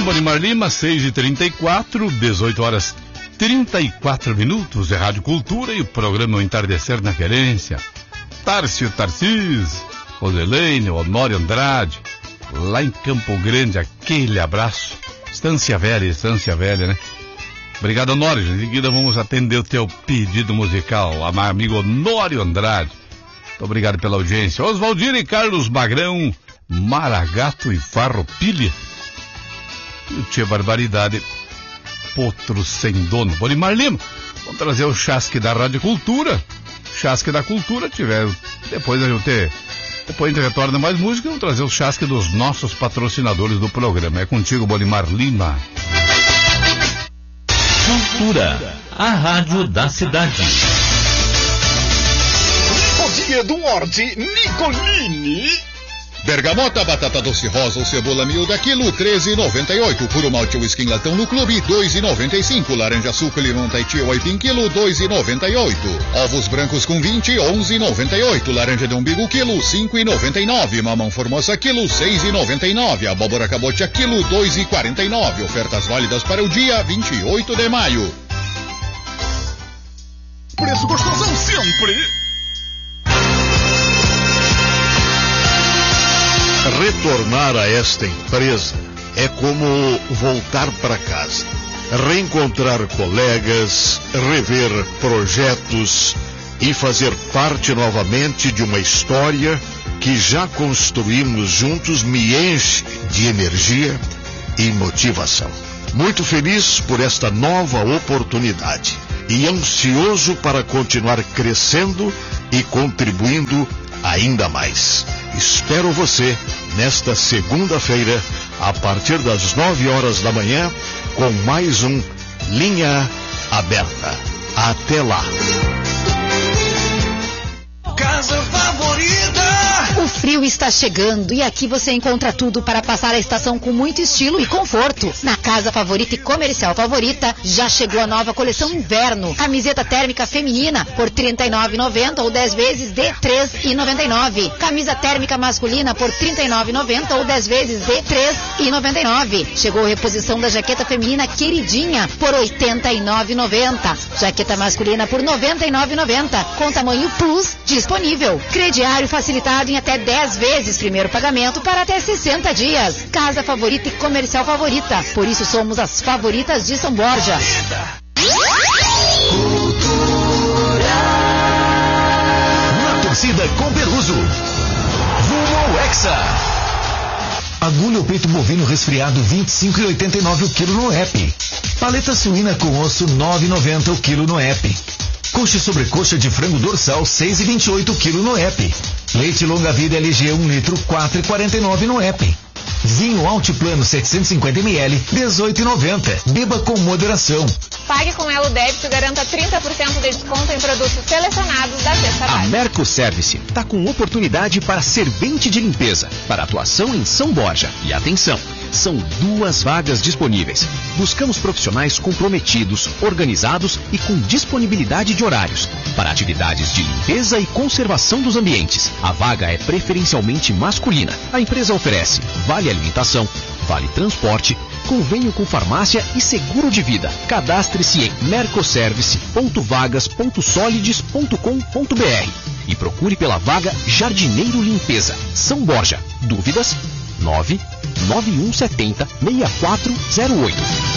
Comigo, Bonimar Lima, 6h34, 18 horas 34 minutos, é Rádio Cultura e o programa O Entardecer na Querência. Tárcio Tarcís, Roselaine, Honório Andrade, lá em Campo Grande, aquele abraço. Estância Velha, né? Obrigado, Honório. Em seguida vamos atender o teu pedido musical, amigo Honório Andrade. Muito obrigado pela audiência. Oswaldir e Carlos Magrão, Maragato e Farroupilha. E o Tia Barbaridade, Potro Sem Dono. Bonimar Lima, vamos trazer o chasque da Rádio Cultura. Chasque da Cultura, depois a gente retorna mais música e vamos trazer o chasque dos nossos patrocinadores do programa. É contigo, Bonimar Lima. Cultura, a rádio da cidade. Dia do Horti Nicolini. Bergamota, batata doce rosa ou cebola miúda, quilo 13,98. Puro malte ou skin latão no clube, 2,95. Laranja açúcar, limão Tahiti ou aipim, quilo 2,98. Ovos brancos com 20, 11,98. Laranja de umbigo, quilo 5,99. Mamão formosa, quilo 6,99. Abóbora cabotia, quilo 2,49. Ofertas válidas para o dia 28 de maio. Preço gostosão sempre. Retornar a esta empresa é como voltar para casa, reencontrar colegas, rever projetos e fazer parte novamente de uma história que já construímos juntos me enche de energia e motivação. Muito feliz por esta nova oportunidade e ansioso para continuar crescendo e contribuindo ainda mais. Espero você nesta segunda-feira, a partir das 9 horas da manhã, com mais um Linha Aberta. Até lá. Casa Favorita. O frio está chegando e aqui você encontra tudo para passar a estação com muito estilo e conforto. Na Casa Favorita e Comercial Favorita já chegou a nova coleção inverno. Camiseta térmica feminina por R$ 39,90 ou 10 vezes de R$ 3,99. Camisa térmica masculina por R$ 39,90 ou 10 vezes de R$ 3,99. Chegou a reposição da jaqueta feminina queridinha por R$ 89,90. Jaqueta masculina por R$ 99,90 com tamanho plus disponível. Crediário facilitado em até 10 vezes, primeiro pagamento para até 60 dias. Casa Favorita e Comercial Favorita. Por isso somos as favoritas de São Borja. Na torcida com Peruso. Rumo ao Hexa. Agulha ou peito bovino resfriado 25,89 o quilo no app. Paleta suína com osso 9,90 o quilo no app. Coxa e sobrecoxa de frango dorsal 6,28 o quilo no app. Leite longa vida LG 1 litro 4,49 no app. Vinho Altiplano 750 ml 18,90. Beba com moderação. Pague com Elo Débito e garanta 30% de desconto em produtos selecionados da Sexta A Merco Service está com oportunidade para servente de limpeza, para atuação em São Borja. E atenção, são 2 vagas disponíveis. Buscamos profissionais comprometidos, organizados e com disponibilidade de horários para atividades de limpeza e conservação dos ambientes. A vaga é preferencialmente masculina. A empresa oferece vale alimentação, vale transporte, convênio com farmácia e seguro de vida. Cadastre-se em mercoservice.vagas.solides.com.br e procure pela vaga Jardineiro Limpeza, São Borja. Dúvidas? 99170-6408.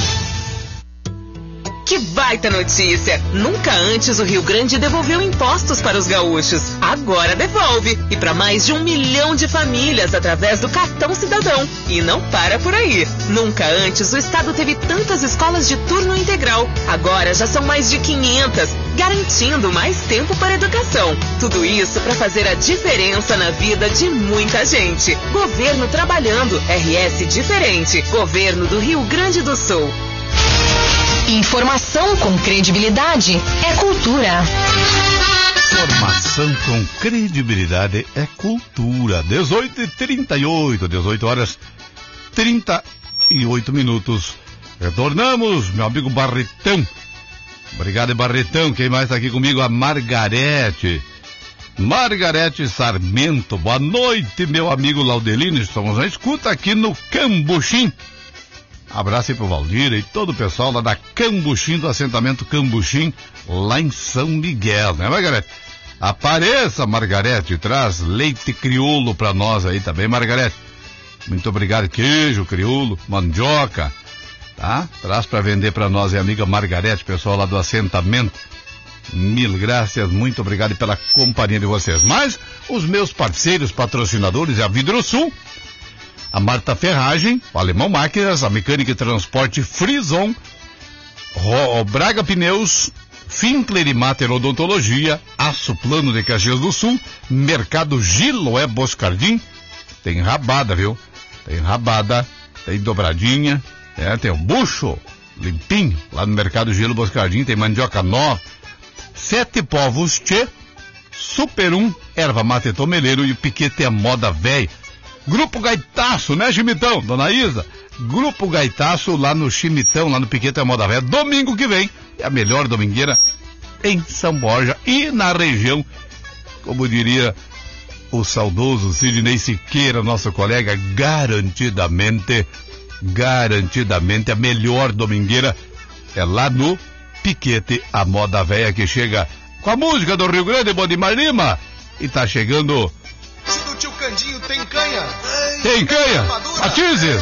Que baita notícia! Nunca antes o Rio Grande devolveu impostos para os gaúchos. Agora devolve! E para mais de 1 milhão de famílias através do Cartão Cidadão. E não para por aí. Nunca antes o estado teve tantas escolas de turno integral. Agora já são mais de 500, garantindo mais tempo para a educação. Tudo isso para fazer a diferença na vida de muita gente. Governo trabalhando. RS diferente. Governo do Rio Grande do Sul. Informação com credibilidade é cultura. Informação com credibilidade é cultura. 18h38, 18 horas 38 minutos. Retornamos, meu amigo Barretão. Obrigado, Barretão. Quem mais está aqui comigo? A Margarete. Margarete Sarmento. Boa noite, meu amigo Laudelino. Estamos na escuta aqui no Cambuchim. Abraço aí pro Valdir e todo o pessoal lá da Cambuchim, do assentamento Cambuchim, lá em São Miguel, né, Margarete? Apareça, Margarete, traz leite crioulo pra nós aí também, Margarete. Muito obrigado, queijo, crioulo, mandioca, tá? Traz pra vender pra nós, é a amiga Margarete, pessoal lá do assentamento. Mil graças, muito obrigado pela companhia de vocês. Mas os meus parceiros, patrocinadores, é a Vidrosul, a Marta Ferragem, o Alemão Máquinas, a Mecânica e Transporte Frison, Braga Pneus, Finkler e Mater Odontologia, Aço Plano de Caxias do Sul, Mercado Giloé Boscardim, tem rabada, viu? Tem rabada, tem dobradinha, tem um bucho limpinho, lá no Mercado Gilo Boscardim, tem mandioca nova, Sete Povos Tchê, Super 1, Erva Mate Tomeleiro e o Piquete é Moda Véia. Grupo Gaitaço, né, Chimitão? Dona Isa? Grupo Gaitaço lá no Chimitão, lá no Piquete é Moda Véia. Domingo que vem é a melhor domingueira em São Borja e na região, como diria o saudoso Sidney Siqueira, nosso colega, garantidamente a melhor domingueira é lá no Piquete a Moda Véia, que chega com a música do Rio Grande, Bodimar Lima, e tá chegando. Se do tio Candinho tem canha. Tem canha, Matizes.